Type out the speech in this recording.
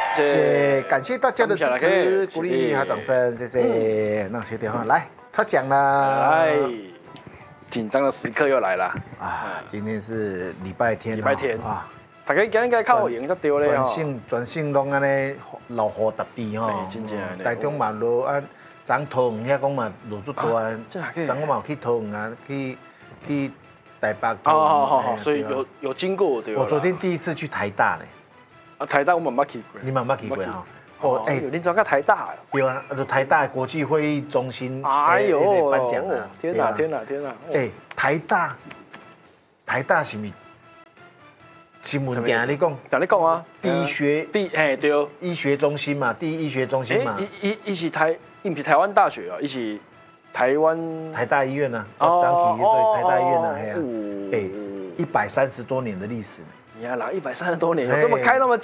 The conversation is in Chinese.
感谢大家的支持、鼓励和掌声，谢谢。那学弟哈，来抽奖啦！ 来，紧张的时刻又来了啊！今天是礼拜天啊， 大家今日靠赢才对咧吼。 全省拢安尼落雨大地吼，台中嘛落啊，昨桃园遐讲嘛落足大，昨我嘛有去桃园啊，去台北。 好，所以有经过对吧？ 我昨天第一次去台大呢。 啊，台大我嘛捌去过。 你嘛捌去过哈？ 哦，哎，你怎么台大？ 对啊，就台大国际会议中心哎呦， 颁奖啊！ 天哪！ 哎，台大是咪新闻定你讲？ 等你讲啊， 对，医学中心嘛，第一医学中心嘛。 伊是不是台湾大学啊？伊是台大医院啊，张启对台大医院啊，哎呀，130多年的历史。 呀啦，130多年，有这么开那么